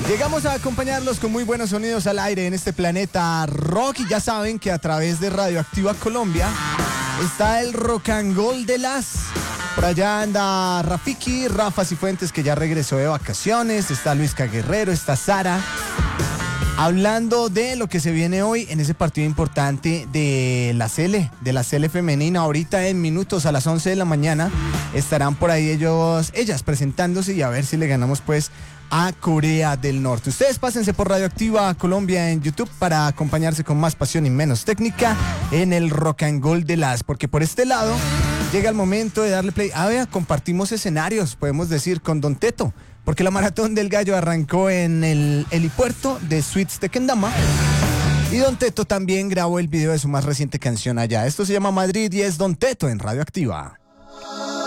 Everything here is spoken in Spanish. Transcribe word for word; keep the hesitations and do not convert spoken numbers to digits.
Llegamos a acompañarlos con muy buenos sonidos al aire en este planeta rock y ya saben que a través de Radioactiva Colombia está el Rock and Roll de las... Por allá anda Rafiki, Rafa Cifuentes, que ya regresó de vacaciones, está Luisca Guerrero, está Sara, hablando de lo que se viene hoy en ese partido importante de la Sele, de la Sele femenina. Ahorita en minutos a las once de la mañana estarán por ahí ellos, ellas presentándose y a ver si le ganamos pues a Corea del Norte. Ustedes pásense por Radioactiva Colombia en YouTube para acompañarse con más pasión y menos técnica en el Rock and Roll de las, porque por este lado llega el momento de darle play. Ah, vea, compartimos escenarios, podemos decir, con Don Teto, porque la Maratón del Gallo arrancó en el helipuerto de Suites de Kendama y Don Teto también grabó el video de su más reciente canción allá. Esto se llama Madrid y es Don Teto en Radioactiva.